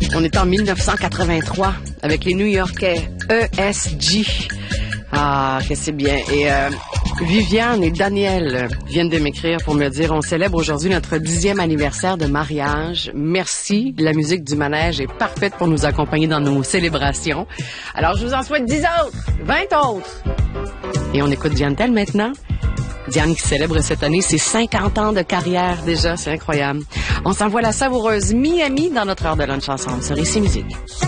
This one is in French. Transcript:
On est en 1983 avec les New-Yorkais ESG. Ah, que c'est bien. Et Viviane et Daniel viennent de m'écrire pour me dire on célèbre aujourd'hui notre 10e anniversaire de mariage. Merci. La musique du manège est parfaite pour nous accompagner dans nos célébrations. Alors, je vous en souhaite 10 autres, 20 autres. Et on écoute Diane Tell maintenant. Diane qui célèbre cette année ses 50 ans de carrière déjà. C'est incroyable. On s'envoie la savoureuse Miami dans notre heure de lunch ensemble sur Ici Musique.